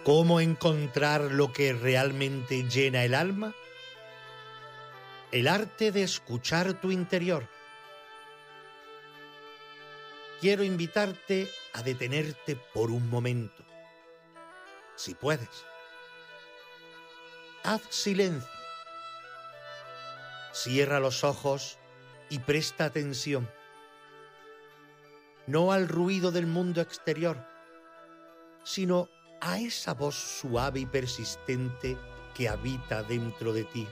¿Cómo encontrar lo que realmente llena el alma? El arte de escuchar tu interior. Quiero invitarte a detenerte por un momento, si puedes. Haz silencio. Cierra los ojos y presta atención. No al ruido del mundo exterior, sino a esa voz suave y persistente que habita dentro de ti.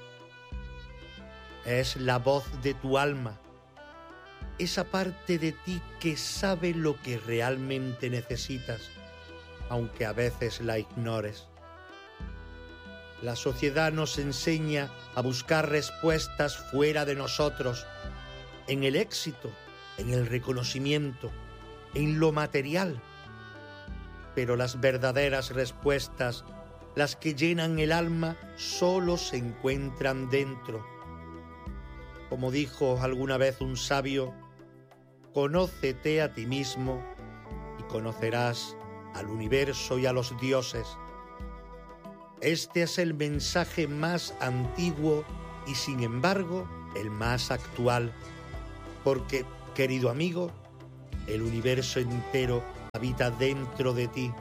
Es la voz de tu alma, esa parte de ti que sabe lo que realmente necesitas, aunque a veces la ignores. La sociedad nos enseña a buscar respuestas fuera de nosotros, en el éxito, en el reconocimiento, en lo material. Pero las verdaderas respuestas, las que llenan el alma, solo se encuentran dentro. Como dijo alguna vez un sabio, conócete a ti mismo y conocerás al universo y a los dioses. Este es el mensaje más antiguo y, sin embargo, el más actual, porque, querido amigo, el universo entero habita dentro de ti.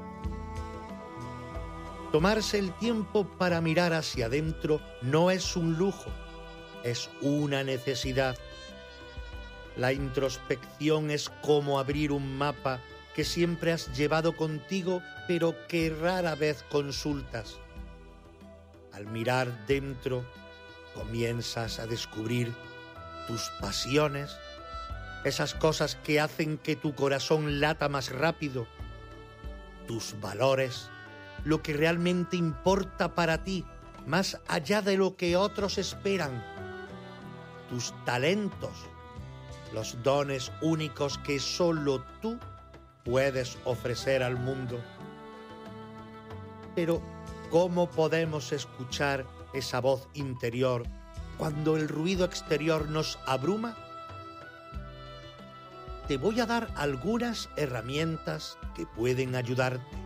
Tomarse el tiempo para mirar hacia adentro no es un lujo, es una necesidad. La introspección es como abrir un mapa que siempre has llevado contigo, pero que rara vez consultas. Al mirar dentro, comienzas a descubrir tus pasiones, esas cosas que hacen que tu corazón lata más rápido, tus valores, lo que realmente importa para ti, más allá de lo que otros esperan, tus talentos, los dones únicos que solo tú puedes ofrecer al mundo. Pero, ¿cómo podemos escuchar esa voz interior cuando el ruido exterior nos abruma? Te voy a dar algunas herramientas que pueden ayudarte.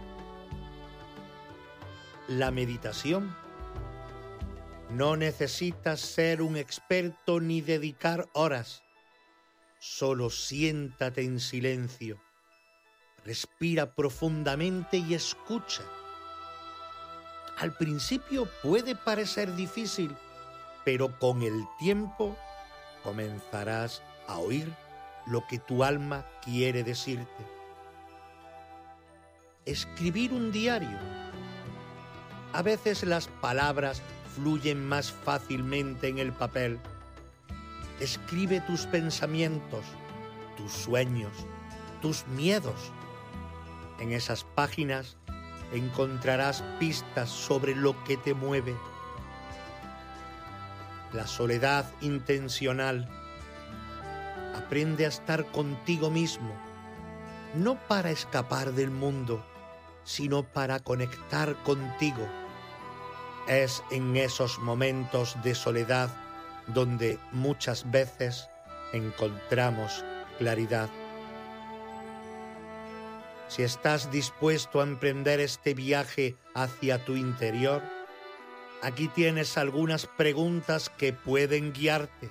La meditación. No necesitas ser un experto ni dedicar horas. Solo siéntate en silencio. Respira profundamente y escucha. Al principio puede parecer difícil, pero con el tiempo comenzarás a oír lo que tu alma quiere decirte. Escribir un diario. A veces las palabras fluyen más fácilmente en el papel. Escribe tus pensamientos, tus sueños, tus miedos. En esas páginas encontrarás pistas sobre lo que te mueve. La soledad intencional. Aprende a estar contigo mismo, no para escapar del mundo, sino para conectar contigo. Es en esos momentos de soledad donde muchas veces encontramos claridad. Si estás dispuesto a emprender este viaje hacia tu interior, aquí tienes algunas preguntas que pueden guiarte.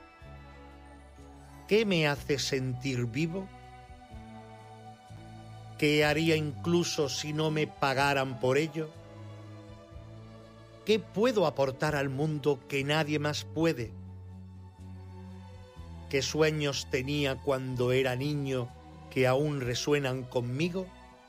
¿Qué me hace sentir vivo? ¿Qué haría incluso si no me pagaran por ello? ¿Qué puedo aportar al mundo que nadie más puede? ¿Qué sueños tenía cuando era niño que aún resuenan conmigo?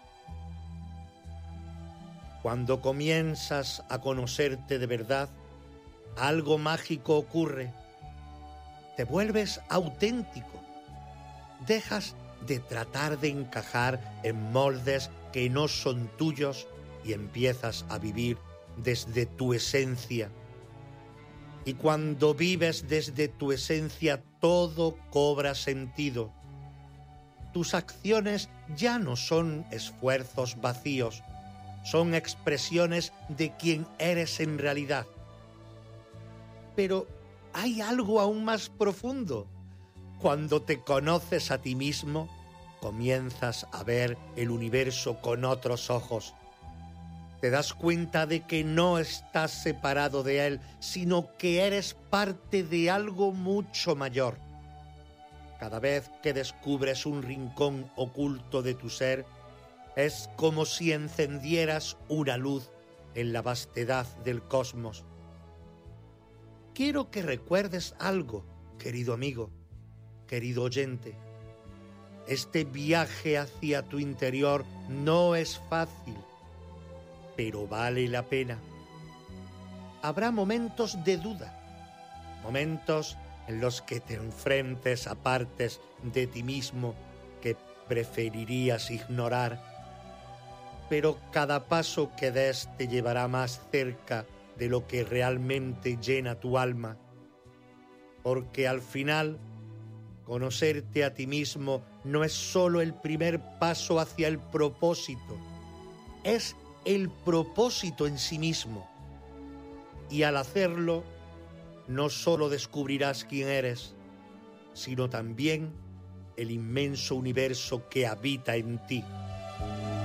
Cuando comienzas a conocerte de verdad, algo mágico ocurre. Te vuelves auténtico. Dejas de tratar de encajar en moldes que no son tuyos y empiezas a vivir desde tu esencia. Y cuando vives desde tu esencia, todo cobra sentido. Tus acciones ya no son esfuerzos vacíos, son expresiones de quién eres en realidad. Pero hay algo aún más profundo. Cuando te conoces a ti mismo, comienzas a ver el universo con otros ojos. te das cuenta de que no estás separado de Él, sino que eres parte de algo mucho mayor. Cada vez que descubres un rincón oculto de tu ser, es como si encendieras una luz en la vastedad del cosmos. Quiero que recuerdes algo, querido amigo, querido oyente. Este viaje hacia tu interior no es fácil, pero vale la pena. Habrá momentos de duda, momentos en los que te enfrentes a partes de ti mismo que preferirías ignorar, pero cada paso que des te llevará más cerca de lo que realmente llena tu alma, porque al final, conocerte a ti mismo no es solo el primer paso hacia el propósito, es el propósito en sí mismo. Y al hacerlo, no solo descubrirás quién eres, sino también el inmenso universo que habita en ti.